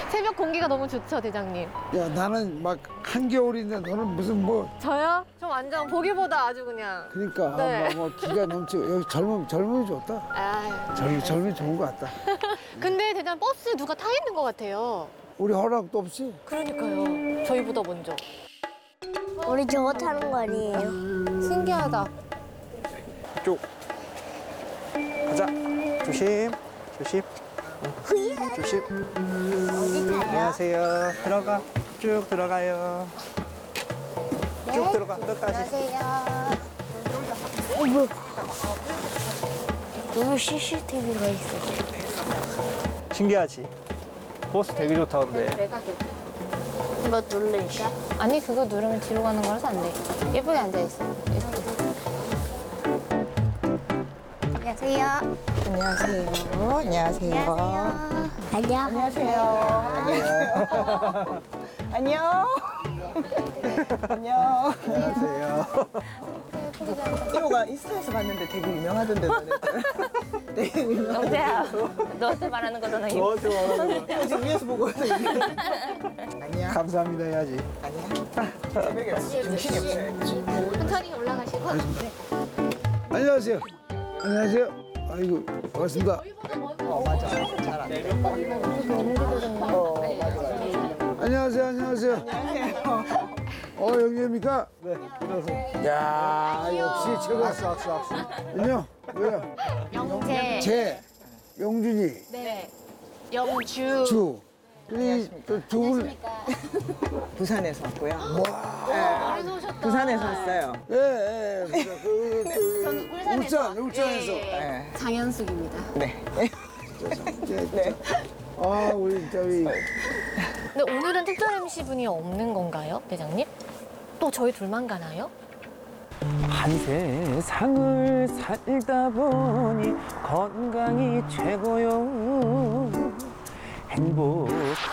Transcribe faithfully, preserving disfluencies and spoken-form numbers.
새벽 공기가 너무 좋죠, 대장님? 야, 나는 막 한겨울인데 너는 무슨 뭐 저요? 저 완전 보기보다 아주 그냥. 그러니까 네. 뭐, 뭐 기가 넘치고 여기 젊음 젊음이 좋다. 아유. 젊 젊음이 좋은 것 같다. 근데 대장 버스 누가 타 있는 것 같아요. 우리 허락도 없이. 그러니까요. 저희보다 먼저. 우리 저거 타는 거 아니에요? 신기하다. 쭉 가자. 조심 조심 응. 조심. 안녕하세요. 들어가. 쭉 들어가요. 쭉 들어가 끝까지. 어머. 여기 씨씨티비가 있어. 신기하지. 버스 되게 좋다는데. 이거 눌러있어? 아니, 그거 누르면 뒤로 가는 거라서 안 돼. 예쁘게 앉아있어. 예쁘게. 안녕하세요. 안녕하세요. 안녕하세요. 안녕하세요. 안녕. 안녕. 안녕하세요. 이모가 인스타에서 봤는데 되게 유명하던데 너네. 되게 유명. 영재야, 너한테 말하는 거잖아. 이거. 저한테 말하는 거. 지금 위에서 보고 있어. 아니야. 감사합니다 해야지. 아니야. 새벽에 정신이 없어요. 천천히 올라가시고. 안녕하세요. 안녕하세요. 아이고 반갑습니다. 어 맞아. 잘하네. 어 맞아. 안녕하세요. 안녕하세요. 안녕하세요. 어 여기입니까? 네. 그래서 야 역시 최고. 악수 악수 악수. 안녕. 뭐야? 영재. 재 영준이 네. 영주. 주. 우리 또두 분. 부산에서 왔고요. 어디서 오셨다. 부산에서 왔어요. 예, 예. 그, 그, 그, 울산, 울산에서. 네. 장현숙입니다. 네. 네. 네. 아, 우리 저기 근데 오늘은 특별 엠씨 분이 없는 건가요, 대장님? 또 저희 둘만 가나요? 한 세상을 살다 보니 건강이 최고요. 행복